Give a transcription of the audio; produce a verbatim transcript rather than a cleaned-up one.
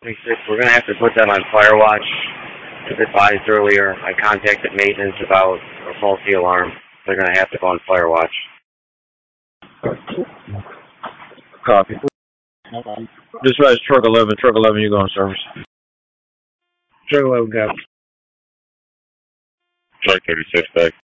twenty-six, we're going to have to put them on fire watch. As advised earlier, I contacted maintenance about a faulty alarm. They're going to have to go on fire watch. Copy. Dispatch truck eleven, truck eleven, you go on service. Truck eleven, copy. Truck thirty-six back.